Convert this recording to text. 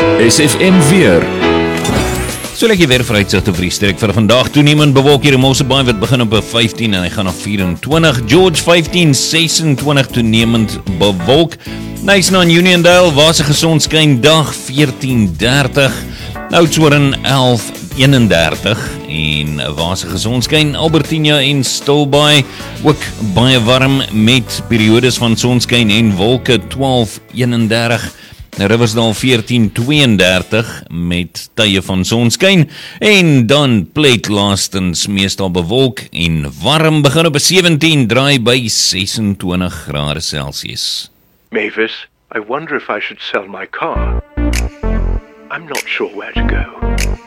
SFM weer. So lekker weer vooruitsigte vir die streek vir vandag. Toenemend bewolk hier in Mosselbaai wat begin op 15 en hy gaan op 24. George 15, 26 toenemend bewolk. Nyasna en Uniondale waar se gesondskyn dag 14:30. Oudtshoorn 11:31 en waar se gesondskyn Albertina en Stilbaai ook baie warm met periodes van sonskyn en wolke 12:31. Riversdale 14:32 met tye van sonskyn en dan Plate laastens meestal bewolk en warm begin op 17 draai by 26 grade Celsius. Mavis, I wonder if I should sell my car. I'm not sure where to go.